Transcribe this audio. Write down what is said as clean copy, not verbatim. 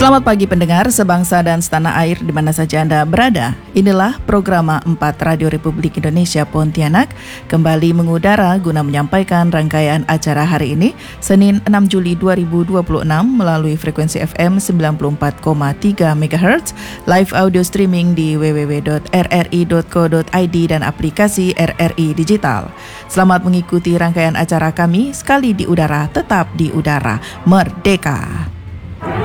Selamat pagi pendengar sebangsa dan setanah air di mana saja Anda berada. Inilah Programa 4 Radio Republik Indonesia Pontianak kembali mengudara guna menyampaikan rangkaian acara hari ini, Senin 6 Juli 2026 melalui frekuensi FM 94,3 MHz, live audio streaming di www.rri.co.id dan aplikasi RRI Digital. Selamat mengikuti rangkaian acara kami, sekali di udara, tetap di udara, merdeka.